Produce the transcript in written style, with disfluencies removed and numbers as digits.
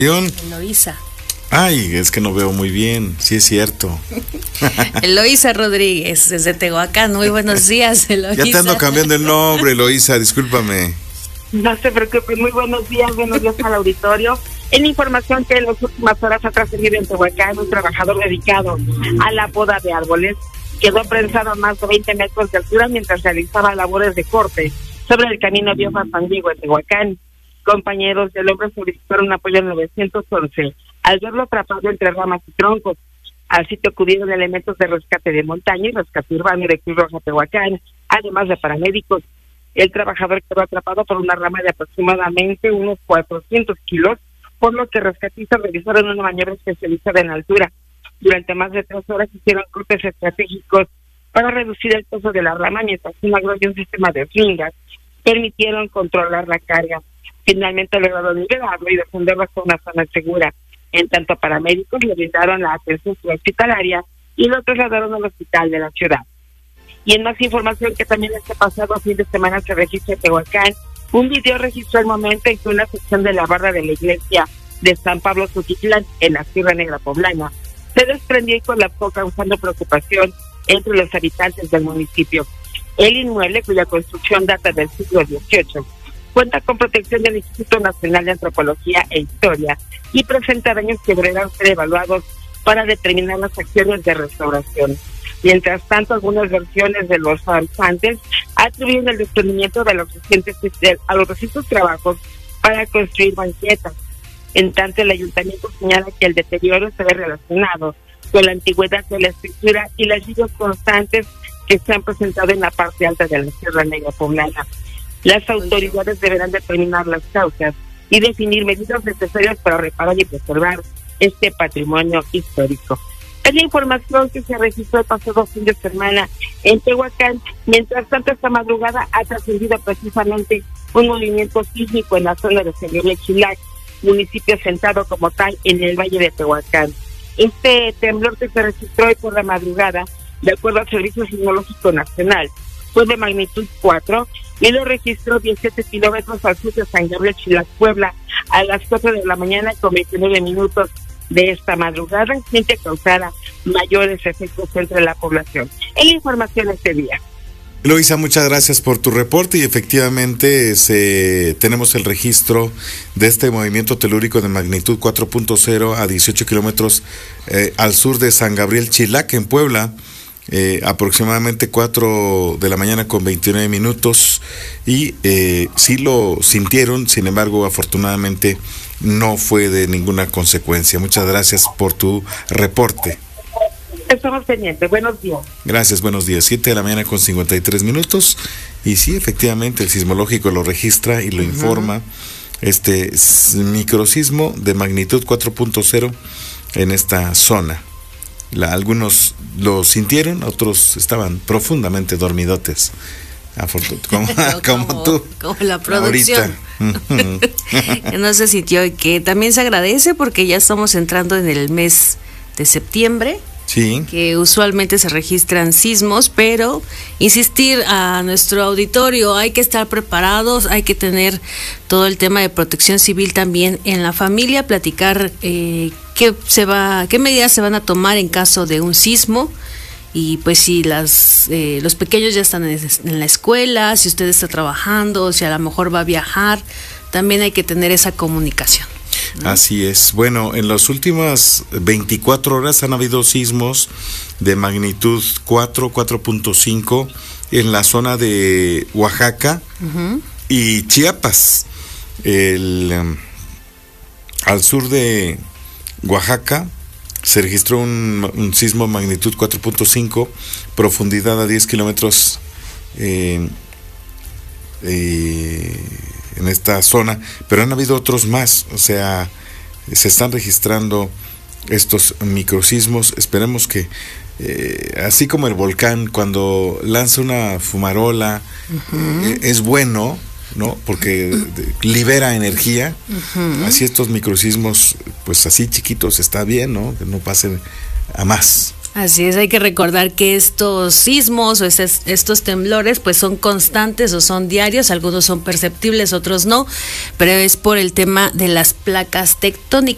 Eloísa. Ay, es que no veo muy bien, sí es cierto. Eloísa Rodríguez, desde Tehuacán. Muy buenos días, Eloísa. Ya te ando cambiando el nombre, Eloísa, discúlpame. No se preocupe, muy buenos días al auditorio. En información que en las últimas horas ha trascendido en Tehuacán, un trabajador dedicado a la poda de árboles quedó prensado a más de 20 metros de altura mientras realizaba labores de corte sobre el camino Biofra-San Diego en Tehuacán. Compañeros del hombre solicitaron apoyo al 911 al verlo atrapado entre ramas y troncos. Al sitio acudieron elementos de rescate de montaña y rescate urbano y de Cruz Roja Tehuacán, además de paramédicos. El trabajador quedó atrapado por una rama de aproximadamente unos 400 kilos, por lo que rescatistas realizaron una maniobra especializada en altura. Durante más de 3 horas hicieron cortes estratégicos para reducir el peso de la rama, mientras un agro y un sistema de slingas permitieron controlar la carga. Finalmente lograron liberarlo y defenderlo hasta una zona segura. En tanto, paramédicos le brindaron la atención hospitalaria y lo trasladaron al hospital de la ciudad. Y en más información que también este pasado fin de semana se registra en Tehuacán, un video registró el momento en que una sección de la barda de la iglesia de San Pablo Suquitlán, en la Sierra Negra Poblana, se desprendió y colapsó, causando preocupación entre los habitantes del municipio. El inmueble, cuya construcción data del siglo XVIII, cuenta con protección del Instituto Nacional de Antropología e Historia y presenta daños que deberán ser evaluados para determinar las acciones de restauración. Mientras tanto, algunas versiones de los habitantes atribuyen el desprendimiento de los recientes trabajos para construir banquetas. En tanto, el ayuntamiento señala que el deterioro se ve relacionado con la antigüedad de la estructura y las lluvias constantes que se han presentado en la parte alta de la Sierra Negra Poblana. Las autoridades deberán determinar las causas y definir medidas necesarias para reparar y preservar este patrimonio histórico. Es la información que se registró el pasado fin de semana en Tehuacán. Mientras tanto, esta madrugada ha trascendido precisamente un movimiento sísmico en la zona de San Gabriel Chilac, municipio centrado como tal en el Valle de Tehuacán. Este temblor que se registró hoy por la madrugada, de acuerdo al Servicio Sismológico Nacional, fue de magnitud 4 y lo registró 17 kilómetros al sur de San Gabriel Chilac, Puebla, a las 4 de la mañana con 29 minutos de esta madrugada, sin que causara mayores efectos entre la población. Es la información este día. Eloísa, muchas gracias por tu reporte y efectivamente tenemos el registro de este movimiento telúrico de magnitud 4.0 a 18 kilómetros al sur de San Gabriel Chilac, en Puebla, aproximadamente 4 de la mañana con 29 minutos y sí lo sintieron, sin embargo, afortunadamente no fue de ninguna consecuencia. Muchas gracias por tu reporte. Estamos pendientes. Buenos días. Gracias, buenos días. 7 de la mañana con 53 minutos. Y sí, efectivamente, el sismológico lo registra y lo informa. Este microsismo de magnitud 4.0 en esta zona. Algunos lo sintieron, otros estaban profundamente dormidotes. Como tú. Como la producción. Que no se sintió y que también se agradece porque ya estamos entrando en el mes de septiembre. Sí. Que usualmente se registran sismos, pero insistir a nuestro auditorio, hay que estar preparados, hay que tener todo el tema de protección civil también en la familia, platicar qué medidas se van a tomar en caso de un sismo. Y pues si los pequeños ya están en la escuela, si usted está trabajando, si a lo mejor va a viajar, también hay que tener esa comunicación. Así es. Bueno, en las últimas 24 horas han habido sismos de magnitud 4.5 en la zona de Oaxaca y Chiapas. Al sur de Oaxaca se registró un sismo de magnitud 4.5, profundidad a 10 kilómetros en esta zona, pero han habido otros más, o sea, se están registrando estos microsismos. Esperemos que, así como el volcán, cuando lanza una fumarola, es bueno, ¿no? Porque libera energía. Así estos microsismos, pues así chiquitos, está bien, ¿no? Que no pasen a más. Así es, hay que recordar que estos sismos o estos temblores pues son constantes o son diarios, algunos son perceptibles, otros no, pero es por el tema de las placas tectónicas.